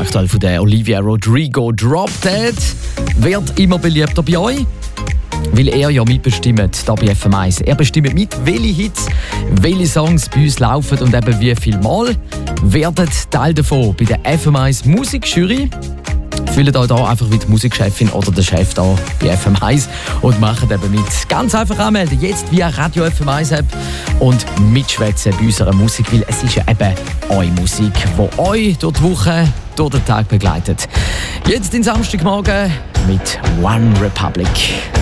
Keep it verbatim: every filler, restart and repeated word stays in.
aktuell von der Olivia Rodrigo, Drop Dead, wird immer beliebter bei euch, weil er ja mitbestimmt hier bei F M eins. Er bestimmt mit, welche Hits, welche Songs bei uns laufen und eben wie viel Mal. Werdet Teil davon bei der F M eins Musikjury. Fühlt euch hier einfach wie die Musikchefin oder der Chef hier bei F M eins und macht eben mit. Ganz einfach anmelden, jetzt via Radio F M eins App und mitschwätzen bei unserer Musik, weil es ist ja eben eure Musik, die euch durch die Woche, durch den Tag begleitet. Jetzt den Samstagmorgen mit One Republic.